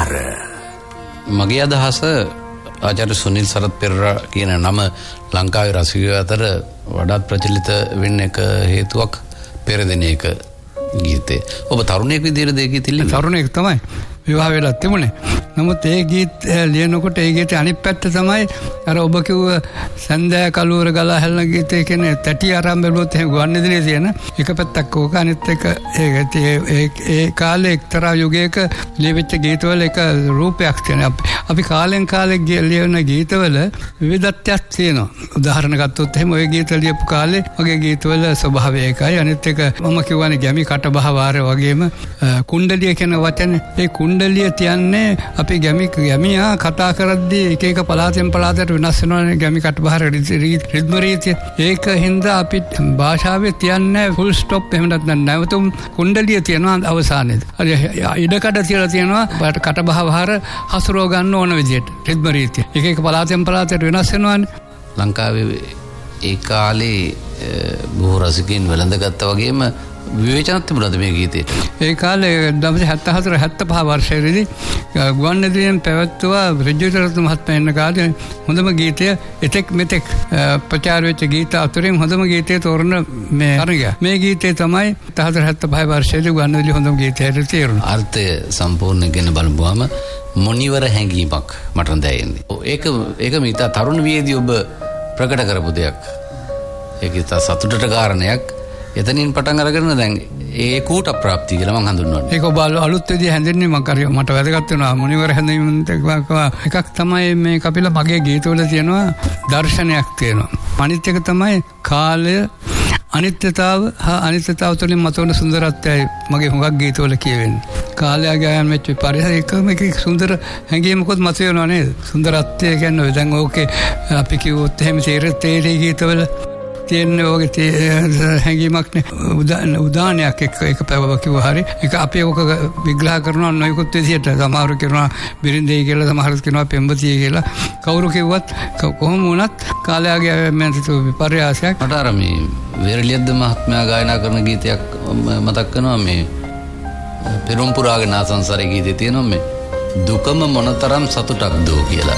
විහාර. මගේ අදහස ආචාර්ය සුනිල් සරත් පෙරේරා කියන නම ලංකාවේ රසිකයෝ අතර වඩාත් ප්‍රචලිත වෙන්න එක හේතුවක් පෙරදිනේක ගීතේ. ඔබ තරුණයෙක් විදිහට දෙකී තිල්ලේ තරුණයෙක් තමයි විවාහ වෙලා තිබුණේ. නමුත් ඒ ගීත ලියනකොට ඒ ගීතේ අනිත් පැත්ත තමයි අර ඔබ කිව්ව සන්දෑ කලුවර ගලා හැලන ගීතේ කියන්නේ තැටි ආරම්භ බැලුවොත් එහෙම ගුවන්විදුලියේ තියෙන එක පැත්තක් ඕක අනිත් එක ඒ කාලේ එක්තරා යුගයක ලියවිච්ච ගීතවල එක රූපයක් තියෙනවා. අපි කාලෙන් කාලෙ ලියන ගීතවල විවිධත්වයක් තියෙනවා. උදාහරණ ගත්තොත් එහෙම ওই ගීත ලියපු කාලේ වගේ ගීතවල ස්වභාවය එකයි. අනිත් එක මම කියවනේ ගැමි කටබහ වාර වගේම කුණ්ඩලිය කියන වචනේ ඒ කුණ්ඩලිය තියන්නේ අපි ගැමියා කතා කරද්දී එක එක පළාතෙන් පළාතට වෙනස් වෙනවනේ ගැමි කටබහ රිද්ම රීතිය. ඒක හින්දා අපි භාෂාවේ තියන්නේ ෆුල් ස්ටොප් එහෙම නැත්නම් නැවතුම් කුණ්ඩලිය තියනවා අවසානයේදී. හරි ඉඩකඩ තියලා තියනවා කටබහ වාර හසුරව ගන්න ඕන විදිහට රිද්ම රීතිය. එක එක පළාතෙන් පළාතට වෙනස් වෙනවනේ. ලංකාවේ ඒ කාලේ බොහෝ රසිකයන් වැළඳගත්තා වගේම විවේචනත් තිබුණාද මේ ගීතේට? ඒ කාලේ 1974 75 වර්ෂයේදී ගුවන්විදුලියෙන් පැවැත්වුවා රිජ්ජුතරත්න මහත්මයා ඉන්න කාලේ හොඳම ගීතය එතෙක් මෙතෙක් ප්‍රචාර වෙච්ච ගීත අතරින් හොඳම ගීතය තෝරන මේ තරගය. මේ ගීතය තමයි 1975 වර්ෂයේදී ගුවන්විදුලි හොඳම ගීතයට තීරණය. අර්ථය සම්පූර්ණ ගෙන බලමුවාම මොනිවර හැඟීමක් මට දැනෙන්නේ. ඒක මිතා තරුණ වියේදී ඔබ ප්‍රකට කරපු දෙයක්. ඒක ඉතා සතුටට කාරණයක්. එතනින් පටන් අරගෙන දැන් ඒ කූට ප්‍රාප්තිය කියලා මම හඳුන්වන්නේ. ඒක ඔබ අලුත් විදිහ හැඳින්වීම මට වැදගත් වෙනවා. මුනිවර හැඳින්වීම එකක් තමයි මේ කපිල මගේ ගීතවල තියෙනවා දර්ශනයක් තියෙනවා. අනිත් එක තමයි කාලය අනිත්‍යතාව හා අනිත්‍යතාව තුළින් මතුවන සුන්දරත්වයයි මගේ හුඟක් ගීතවල කියවෙන්නේ. කාලය ගායන වෙච්ච පරිසරයකම එක සුන්දර හැඟීමකුත් මතුවෙනවා නේද? සුන්දරත්වය කියන්නේ දැන් ඕකේ අපි කිව්වොත් එහෙම තේරෙ ගීතවල තියෙන ඔගේ හැඟීමක් නේ උදානයක් එක පැවව කිව්වා හරි ඒක අපි ඔක විග්‍රහ කරනවා නොයෙකුත් විදිහට සමහරු කරනවා බිරින්දේ කියලා සමහරු කරනවා පෙම්බතිය කියලා කවුරු කිව්වත් කොහොම වුණත් කාලයගේ මැදිතු විපර්යාසයක් මට අර මේ වේරලියද්ද මහත්මයා ගායනා කරන ගීතයක් මතක් කරනවා මේ පෙරම්පුරාගේ නාසංසාරේ ගීතේ තියෙනවා මේ දුකම මොනතරම් සතුටක්ද කියලා